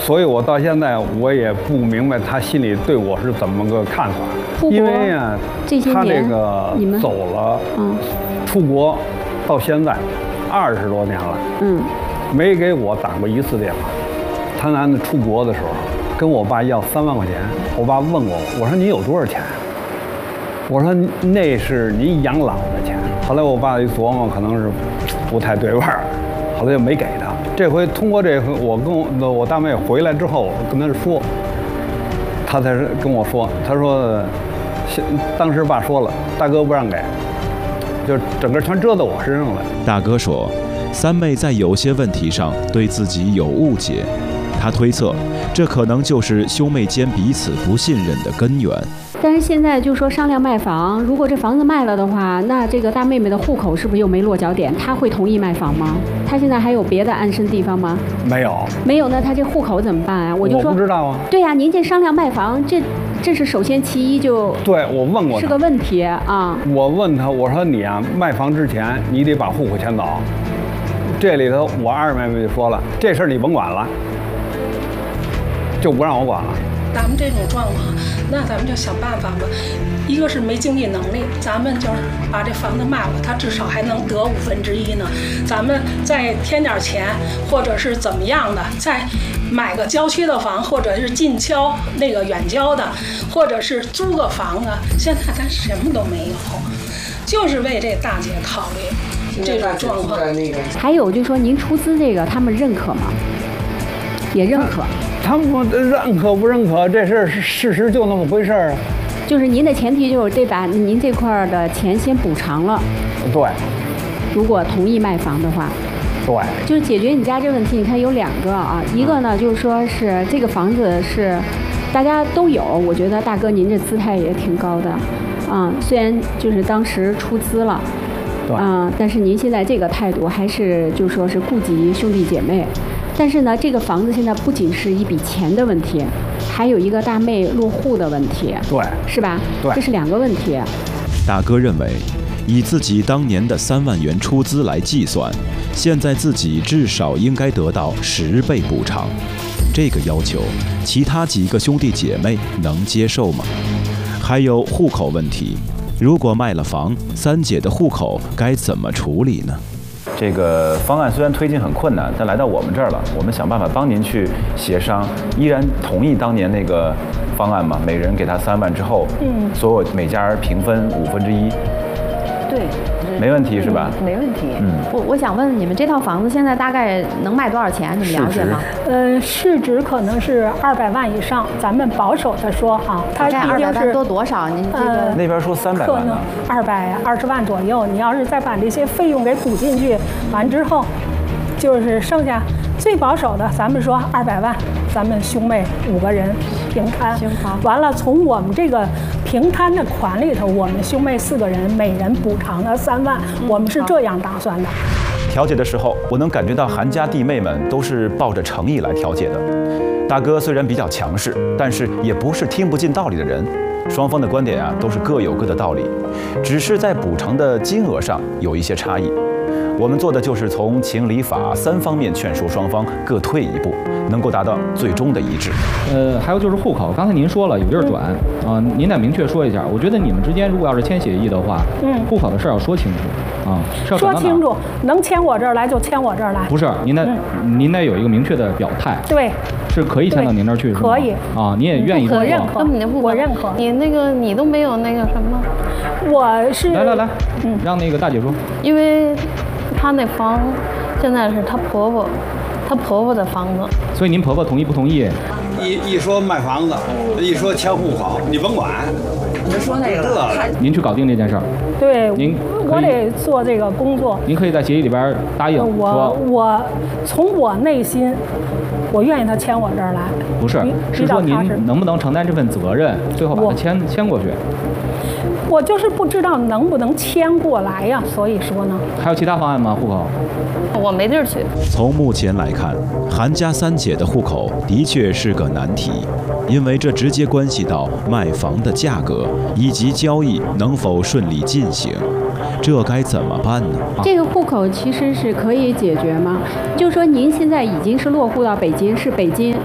所以我到现在我也不明白他心里对我是怎么个看法。因为呀，他这个走了，出国到现在20多年了，没给我打过一次电话。他男的出国的时候，跟我爸要3万块钱，我爸问我说你有多少钱？我说那是你养老的钱。后来我爸一琢磨，可能是不太对味儿，后来就没给他。这回通过这回，我跟我大妹回来之后，我跟他说，他才跟我说，他说，当时爸说了，大哥不让给，就整个全遮到我身上了。 大哥说，三妹在有些问题上对自己有误解，他推测，这可能就是兄妹间彼此不信任的根源。 但是现在就说商量卖房，如果这房子卖了的话，那这个大妹妹的户口是不是又没落脚点？她会同意卖房吗？她现在还有别的安身地方吗？ 没有， 没有，那她这户口怎么办啊？我就说我不知道啊。 对呀，您这商量卖房，这是首先其一就对我问过他， 是个问题啊。 我问他，我说你啊，卖房之前你得把户口迁走。这里头我二妹妹就说了，这事儿你甭管了，就不让我管了。 咱们这种状况，那咱们就想办法吧。一个是没经济能力，咱们就是把这房子卖了，他至少还能得1/5呢。咱们再添点钱，或者是怎么样的，再买个郊区的房，或者是近郊那个远郊的，或者是租个房子。现在咱什么都没有，就是为这大姐考虑这种状况。 还有就是说，您出资这个，他们认可吗？也认可。 他们认可不认可这事儿是事实，就那么回事儿啊。 就是您的前提就是得把您这块的钱先补偿了。 对。 如果同意卖房的话。 对。 就是解决你家这问题，你看有2个啊，一个呢就是说是这个房子是大家都有，我觉得大哥您这姿态也挺高的，虽然就是当时出资了。但是您现在这个态度还是就说是顾及兄弟姐妹，但是呢，这个房子现在不仅是一笔钱的问题，还有一个大妹落户的问题， 对， 是吧？ 对， 这是2个问题。 大哥认为，以自己当年的3万元出资来计算，现在自己至少应该得到10倍补偿。这个要求，其他几个兄弟姐妹能接受吗？还有户口问题。如果卖了房，三姐的户口该怎么处理呢？ 这个方案虽然推进很困难，但来到我们这儿了，我们想办法帮您去协商，依然同意当年那个方案嘛，每人给他3万之后，所有每家平分1/5。 对， 没问题是吧？ 没问题。我想问你们这套房子现在大概能卖多少钱？你们了解吗？ 市值可能是200万以上，咱们保守的说哈，它 200万多少？您这个那边说300万呢 ，220万左右。你要是再把这些费用给补进去，完之后，就是剩下最保守的，咱们说200万，咱们兄妹5个人平摊。完了，从我们这个平摊的款里头，我们兄妹4个人每人补偿了3万，我们是这样打算的。 调解的时候，我能感觉到韩家弟妹们都是抱着诚意来调解的。大哥虽然比较强势，但是也不是听不进道理的人。双方的观点都是各有各的道理，只是在补偿的金额上有一些差异。我们做的就是从情理法3方面劝说双方各退一步，能够达到最终的一致。 还有就是户口，刚才您说了有地儿转您得明确说一下。我觉得你们之间如果要是签协议的话，户口的事儿要说清楚说清楚，能迁我这儿来就迁我这儿来。 不是，您得有一个明确的表态。 对， 是可以迁到您那儿去，是吗？ 可以你也愿意这么做？ 我认可，我认可。你都没有那个什么？ 我是来，让那个大姐说。 因为她那房现在是她婆婆的房子， 所以您婆婆同意不同意？ 一说卖房子，一说迁户口，你甭管。 你就说那个， 您去搞定这件事儿。 对， 您我得做这个工作。 您可以在协议里边答应我从我内心，我愿意他迁我这儿来。 不是，是说您能不能承担这份责任，最后把他迁过去？ 我就是不知道能不能迁过来呀，所以说呢。 还有其他方案吗？户口？ 我没地儿去。 从目前来看，韩家三姐的户口的确是个难题，因为这直接关系到卖房的价格以及交易能否顺利进行。这该怎么办呢？ 这个户口其实是可以解决吗？就是说您现在已经是落户到北京，是北京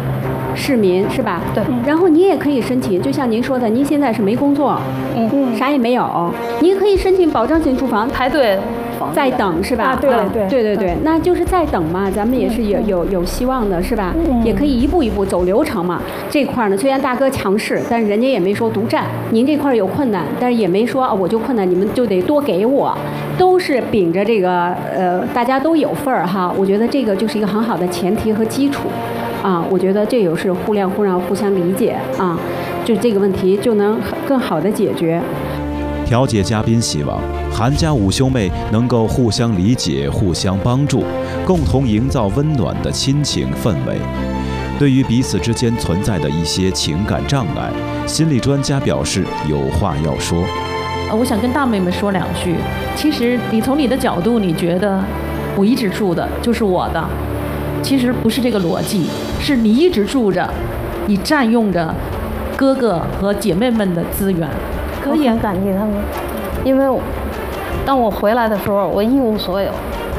市民是吧？ 对。 然后你也可以申请，就像您说的，您现在是没工作，啥也没有，您可以申请保障性住房， 排队在等是吧？对，那就是在等嘛，咱们也是有希望的是吧？也可以一步一步走流程嘛。这块呢，虽然大哥强势，但是人家也没说独占，您这块有困难，但是也没说我就困难，你们就得多给我，都是秉着这个大家都有份儿哈。我觉得这个就是一个很好的前提和基础啊。我觉得这也是互谅互让、互相理解啊，就这个问题就能更好的解决。 调解嘉宾希望韩家五兄妹能够互相理解、互相帮助，共同营造温暖的亲情氛围。对于彼此之间存在的一些情感障碍，心理专家表示有话要说。 我想跟大妹妹说2句。其实你从你的角度，你觉得我一直住的就是我的，其实不是这个逻辑，是你一直住着，你占用着哥哥和姐妹们的资源。 我很感激他们，因为当我回来的时候，我一无所有，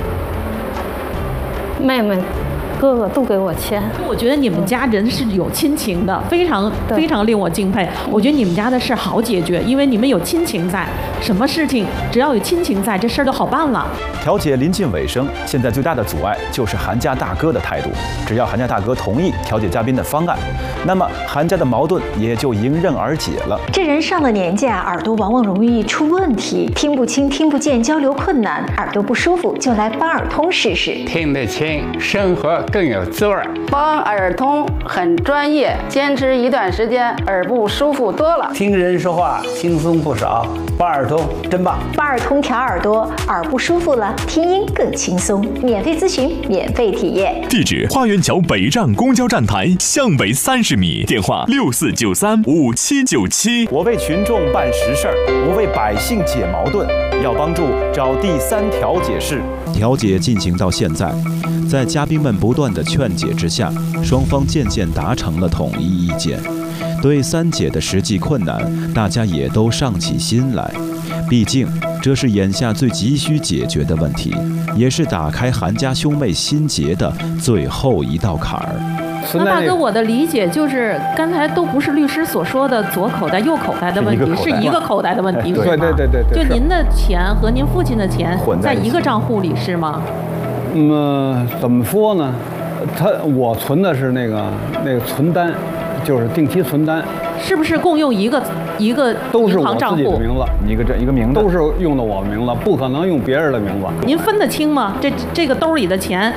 妹妹、哥哥都给我钱。 我觉得你们家人是有亲情的，非常令我敬佩。我觉得你们家的事好解决，因为你们有亲情在，什么事情只要有亲情在，这事儿就好办了。 调解临近尾声，现在最大的阻碍就是韩家大哥的态度。只要韩家大哥同意调解嘉宾的方案，那么韩家的矛盾也就迎刃而解了。 这人上了年纪啊，耳朵往往容易出问题，听不清、听不见，交流困难，耳朵不舒服，就来帮耳通试试。 听得清，生活更有滋味。 帮耳通很专业，坚持一段时间，耳部舒服多了。 听人说话轻松不少，帮耳通真棒。 帮耳通调耳朵，耳不舒服了，听音更轻松。免费咨询，免费体验。 地址：花园桥北站公交站台向北30米，电话64935797。 我为群众办实事儿，我为百姓解矛盾，要帮助找第3调解室。 调解进行到现在，在嘉宾们不断的劝解之下，双方渐渐达成了统一意见。对3姐的实际困难，大家也都上起心来。毕竟，这是眼下最急需解决的问题，也是打开韩家兄妹心结的最后一道坎儿。 那大哥，我的理解就是，刚才都不是律师所说的左口袋、右口袋的问题，是一个口袋的问题，是吗？ 对。 就您的钱和您父亲的钱在一个账户里，是吗？ 怎么说呢？我存的是那个存单，就是定期存单。 是不是共用一个都是我银行账户？ 自己的名字， 一个名字， 都是用的我的名字，不可能用别人的名字。 您分得清吗？这个兜里的钱，%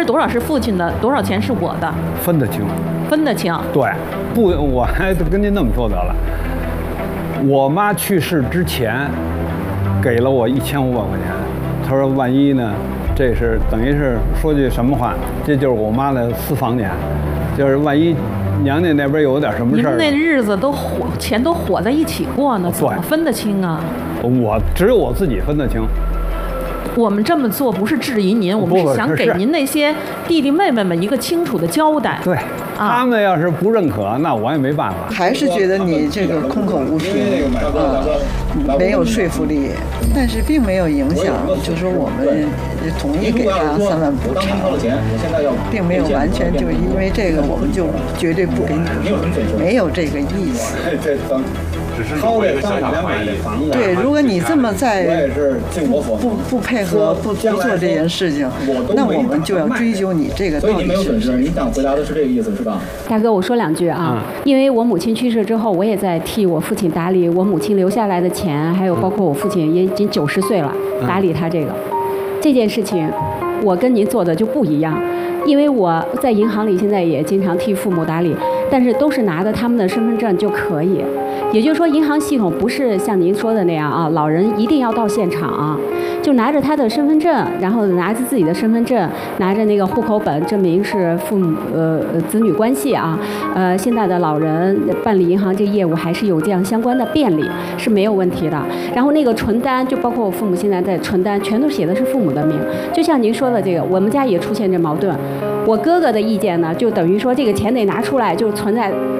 多少是父亲的，多少钱是我的？ 分得清。 分得清。 对，我还跟您那么说得了。我妈去世之前，给了我1500块钱，她说万一呢，这是等于是说句什么话，这就是我妈的私房钱，就是万一娘家那边有点什么事儿， 您那日子钱都伙在一起过呢，怎么分得清啊？ 只有我自己分得清。 我们这么做不是质疑您，我们是想给您那些弟弟妹妹们一个清楚的交代。 对，他们要是不认可，那我也没办法。 还是觉得你这个空口无凭，没有说服力，但是并没有影响，就说我们同意给他3万补偿，并没有完全就因为这个我们就绝对不给你，没有这个意思。 只是有一个小小的怀疑。 对，如果你这么再不配合不做这件事情，那我们就要追究你这个到底是不是。 你想回答的是这个意思是吧？ 大哥，我说2句啊，因为我母亲去世之后，我也在替我父亲打理我母亲留下来的钱，还有包括我父亲也已经90岁了，打理他这件事情，我跟您做的就不一样。因为我在银行里现在也经常替父母打理，但是都是拿着他们的身份证就可以。也就是说，银行系统不是像您说的那样啊，老人一定要到现场，就拿着他的身份证，然后拿着自己的身份证，拿着那个户口本，证明是父母子女关系啊。现在的老人办理银行这个业务还是有这样相关的便利，是没有问题的。然后那个存单，就包括我父母现在在存单，全都写的是父母的名。就像您说的这个，我们家也出现这矛盾。我哥哥的意见呢，就等于说这个钱得拿出来，就存在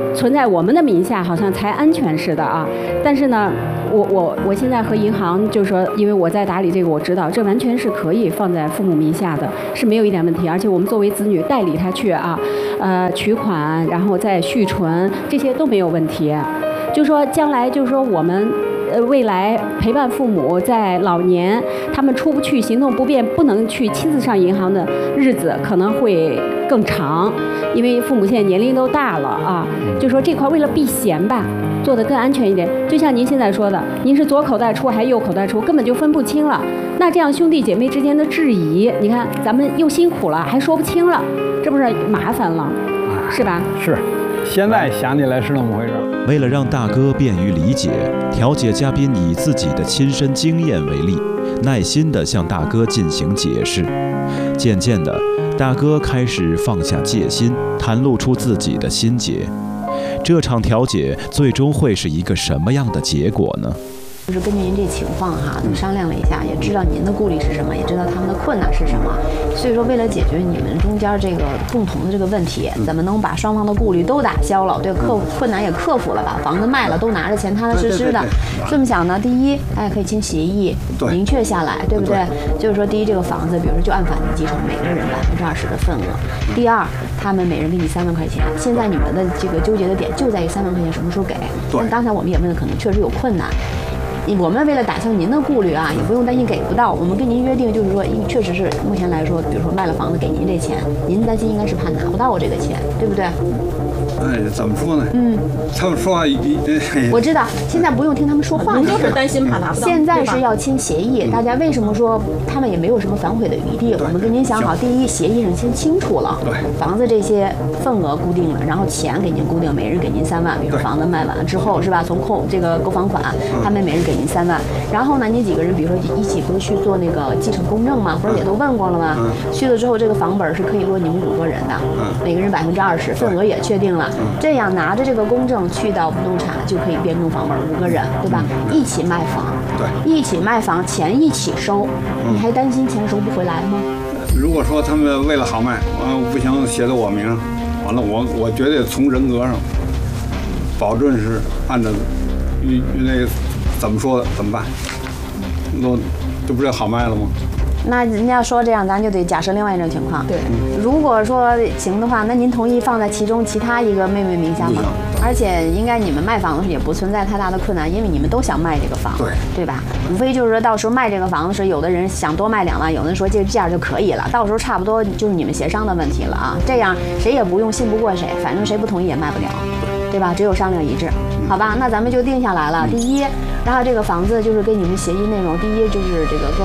存在我们的名下好像才安全似的啊。但是呢，我现在和银行就是说，因为我在打理这个，我知道这完全是可以放在父母名下的，是没有一点问题。而且我们作为子女代理他去啊，取款然后再续存，这些都没有问题。就说将来就是说我们未来陪伴父母在老年，他们出不去、行动不便、不能去亲自上银行的日子可能会更长，因为父母现在年龄都大了啊。就说这块为了避嫌吧，做得更安全一点。就像您现在说的，您是左口袋出还是右口袋出，根本就分不清了。那这样兄弟姐妹之间的质疑，你看咱们又辛苦了，还说不清了，这不是麻烦了，是吧？ 是。现在想起来是那么回事。 为了让大哥便于理解，调解嘉宾以自己的亲身经验为例，耐心地向大哥进行解释。渐渐的，大哥开始放下戒心，袒露出自己的心结。这场调解最终会是一个什么样的结果呢？ 就是根据您这情况哈，都商量了一下，也知道您的顾虑是什么，也知道他们的困难是什么。所以说，为了解决你们中间这个共同的这个问题，怎么能把双方的顾虑都打消了，对困难也克服了，把房子卖了，都拿着钱踏踏实实的。这么想呢，第一，大家可以签协议，明确下来，对不对？就是说，第一，这个房子，比如说就按法定继承，每个人20%的份额。第二，他们每人给你3万块钱。现在你们的这个纠结的点就在于3万块钱什么时候给。但刚才我们也问了，可能确实有困难。我们为了打消您的顾虑啊，也不用担心给不到。我们跟您约定，就是说，因为确实是目前来说，比如说卖了房子给您这钱，您担心应该是怕拿不到我这个钱，对不对？ 哎，怎么说呢？他们说话我知道，现在不用听他们说话， 就是担心怕拿不到。 现在是要签协议，大家为什么说他们也没有什么反悔的余地？我们跟您想好，第一，协议上先清楚了，房子这些份额固定了，然后钱给您固定，每人给您3万，比如说房子卖完了之后是吧？从扣这个购房款，他们每人给您3万，然后呢，你几个人比如说一起不是去做那个继承公证吗？不是也都问过了吗？去了之后，这个房本是可以落你们5个人的，每个人20%，份额也确定了。这样拿着这个公证去到不动产就可以变更房本，5个人，对吧？一起卖房，一起卖房，钱一起收，你还担心钱收不回来吗？ 如果说他们为了好卖，不行写在我名上，完了我绝对从人格上，保证是按照那怎么说的怎么办？这不是好卖了吗？ 那人家说这样，咱就得假设另外一种情况。对，如果说行的话，那您同意放在其中其他一个妹妹名下吗？而且应该你们卖房的时候也不存在太大的困难，因为你们都想卖这个房，对吧？无非就是说到时候卖这个房子时，有的人想多卖2万，有的人说这样就可以了，到时候差不多就是你们协商的问题了啊。这样谁也不用信不过谁，反正谁不同意也卖不了，对吧？只有商量一致，好吧？那咱们就定下来了。第一，然后这个房子就是跟你们协议内容，第一就是这个各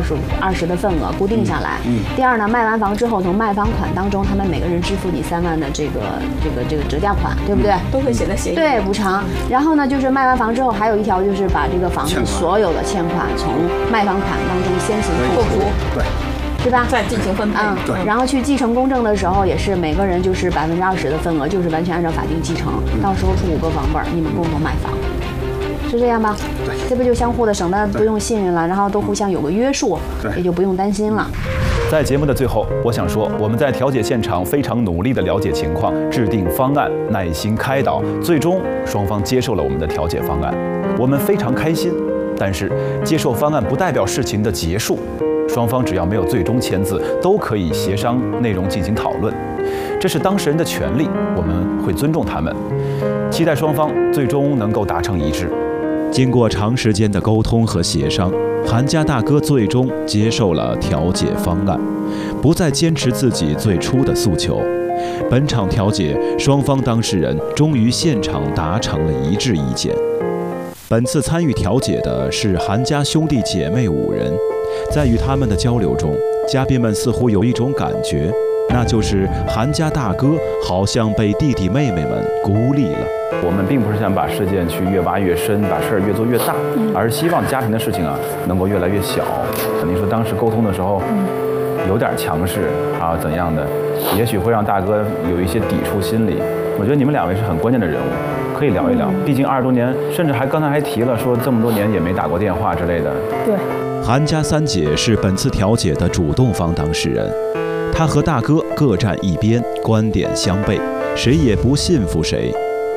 20%的份额固定下来。第二呢，卖完房之后从卖房款当中，他们每个人支付你3万的这个折价款，对不对？ 都会写在协议。 对，补偿。然后呢，就是卖完房之后还有一条就是把这个房子所有的欠款从卖房款当中先行扣除。对吧？ 再进行分配。 对。然后去继承公证的时候，也是每个人就是20%的份额，就是完全按照法定继承。到时候出5个房本，你们共同卖房，是这样吧？对。这不就相互的省得不用信任了，然后都互相有个约束，也就不用担心了。 在节目的最后，我想说，我们在调解现场非常努力地了解情况，制定方案，耐心开导，最终双方接受了我们的调解方案，我们非常开心。但是接受方案不代表事情的结束。双方只要没有最终签字，都可以协商内容进行讨论，这是当事人的权利，我们会尊重他们，期待双方最终能够达成一致。 经过长时间的沟通和协商，韩家大哥最终接受了调解方案，不再坚持自己最初的诉求。本场调解，双方当事人终于现场达成了一致意见。本次参与调解的是韩家兄弟姐妹5人。在与他们的交流中，嘉宾们似乎有一种感觉，那就是韩家大哥好像被弟弟妹妹们孤立了。 我们并不是想把事件去越挖越深，把事儿越做越大，而是希望家庭的事情啊能够越来越小。你说当时沟通的时候有点强势啊怎样的，也许会让大哥有一些抵触心理。我觉得你们2位是很关键的人物，可以聊一聊。毕竟20多年，甚至刚才还提了说这么多年也没打过电话之类的。 对。 韩家3姐是本次调解的主动方当事人，她和大哥各站一边，观点相悖，谁也不信服谁。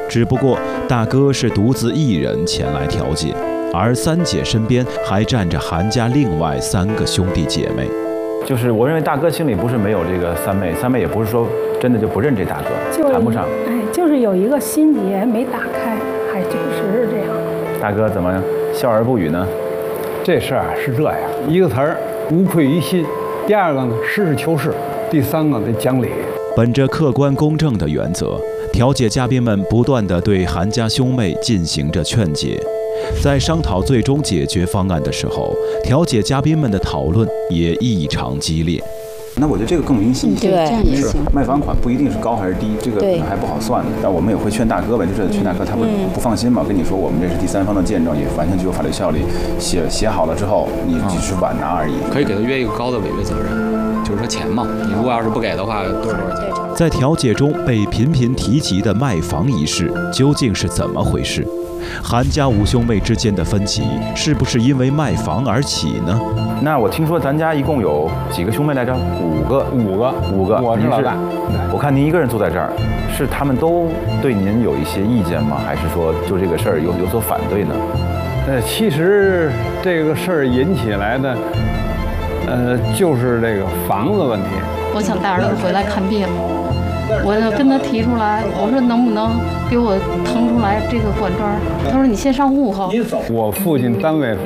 只不过大哥是独自一人前来调解，而三姐身边还站着韩家另外3个兄弟姐妹。 就是我认为大哥心里不是没有这个三妹，三妹也不是说真的就不认这大哥，谈不上。 就是有一个心结没打开，还确实是这样。 大哥怎么笑而不语呢？ 这事儿是这样，一个词儿无愧于心，第二个呢实事求是，第三个得讲理。 本着客观公正的原则，调解嘉宾们不断地对韩家兄妹进行着劝解。在商讨最终解决方案的时候，调解嘉宾们的讨论也异常激烈。 那我觉得这个更明细一些， 对， 是卖房款不一定是高还是低，这个可能还不好算的。但我们也会劝大哥呗，就是劝大哥他不放心嘛，跟你说我们这是第三方的见证，也完全具有法律效力。写好了之后，你只是晚拿而已。 可以给他约一个高的违约责任，就是说钱嘛，你如果要是不给的话，多少钱？ 在调解中被频频提及的卖房一事究竟是怎么回事？韩家5兄妹之间的分歧是不是因为卖房而起呢？ 那我听说咱家一共有几个兄妹来着？5个。 我是老大。 我看您一个人坐在这儿，是他们都对您有一些意见吗？还是说就这个事儿有所反对呢？ 其实这个事儿引起来的，就是这个房子问题。 我想带儿子回来看病。我就跟他提出来，我说能不能给我腾出来这个管庄？他说你先上户口。 我父亲单位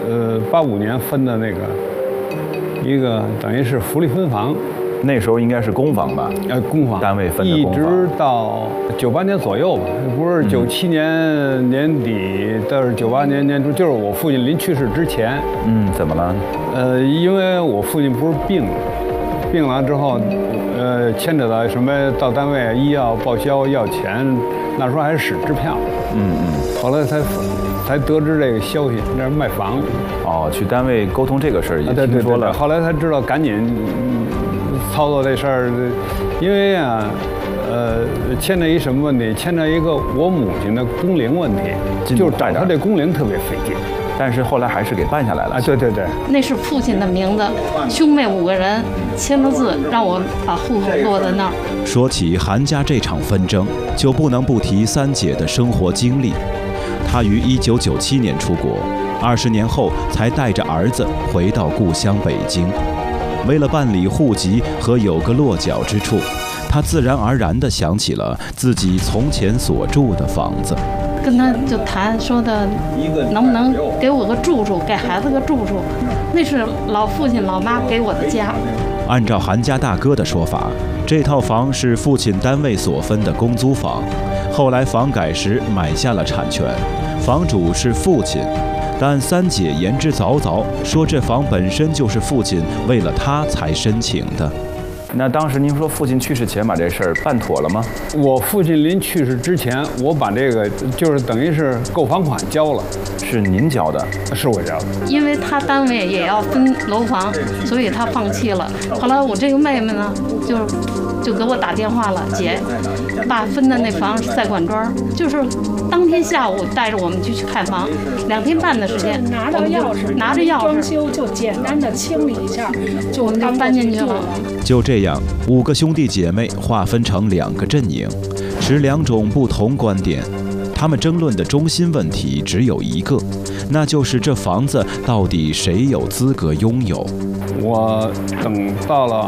，85年分的那个一个等于是福利分房， 那时候应该是公房吧？ 公房单位分的公房， 一直到98年左右吧，不是97年年底，到是98年年初，就是我父亲临去世之前。 怎么了？ 因为我父亲不是病了之后。牵扯到什么到单位医药报销要钱，那时候还是使支票。后来才得知这个消息，那是卖房。 去单位沟通这个事儿也听说了。 后来才知道赶紧操作这事儿，因为啊，牵扯一什么问题？牵扯一个我母亲的工龄问题，就是找他这工龄特别费劲。 但是后来还是给办下来了。 对。 那是父亲的名字，兄妹5个人签了字，让我把户口落在那儿。 说起韩家这场纷争，就不能不提三姐的生活经历。她于1997年出国，20年后才带着儿子回到故乡北京。为了办理户籍和有个落脚之处，她自然而然地想起了自己从前所住的房子。 跟他就谈说的，能不能给我个住处，给孩子个住处？那是老父亲老妈给我的家。 按照韩家大哥的说法，这套房是父亲单位所分的公租房，后来房改时买下了产权，房主是父亲。但三姐言之凿凿，说这房本身就是父亲为了他才申请的。 那当时您说父亲去世前把这事儿办妥了吗？ 我父亲临去世之前，我把这个就是等于是购房款交了。 是您交的？ 是我交的。 因为他单位也要分楼房，所以他放弃了。后来我这个妹妹呢，就给我打电话了，姐，爸分的那房是在管庄，就是当天下午带着我们去看房，2天半的时间， 拿着钥匙，装修就简单的清理一下， 我们就搬进去了。 就这样，5个兄弟姐妹划分成2个阵营，持2种不同观点。他们争论的中心问题只有一个，那就是这房子到底谁有资格拥有。 我等到了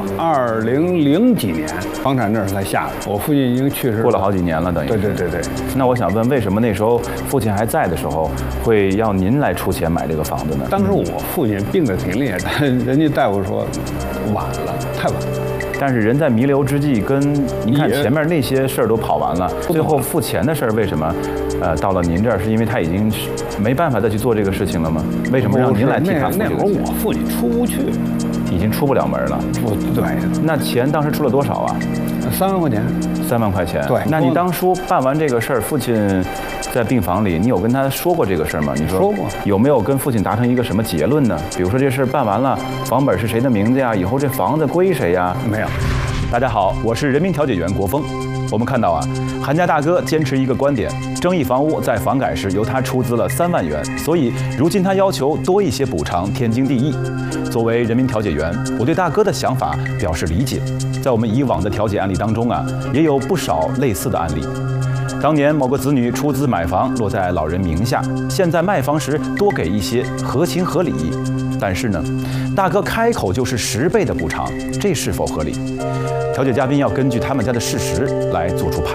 2000几年，房产证才下的。我父亲已经去世， 过了好几年了，等于。 对。 那我想问，为什么那时候父亲还在的时候，会要您来出钱买这个房子呢？ 当时我父亲病得挺厉害的，人家大夫说晚了，太晚了。 但是人在弥留之际，跟您看前面那些事儿都跑完了，最后付钱的事儿为什么，到了您这儿，是因为他已经没办法再去做这个事事情了吗？为什么让您来替他付这个钱？ 那会儿我父亲出不去， 已经出不了门了。 对。 那钱当时出了多少啊 ？3万块钱。 3万块钱。 对。 那你当初办完这个事儿，父亲在病房里，你有跟他说过这个事儿吗？你说过。 有没有跟父亲达成一个什么结论呢？比如说这事儿办完了，房本是谁的名字呀？以后这房子归谁呀？ 没有。 大家好，我是人民调解员国峰。我们看到啊，韩家大哥坚持一个观点，争议房屋在房改时由他出资了3万元，所以如今他要求多一些补偿，天经地义。作为人民调解员，我对大哥的想法表示理解。在我们以往的调解案例当中啊，也有不少类似的案例。 当年某个子女出资买房落在老人名下，现在卖房时多给一些，合情合理。但是呢，大哥开口就是10倍的补偿，这是否合理？调解嘉宾要根据他们家的事实来做出判